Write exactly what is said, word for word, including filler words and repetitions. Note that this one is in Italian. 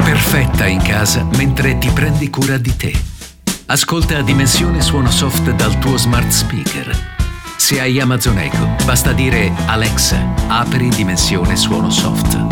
perfetta in casa mentre ti prendi cura di te. Ascolta Dimensione Suono Soft dal tuo smart speaker. Se hai Amazon Echo, basta dire Alexa, apri Dimensione Suono Soft.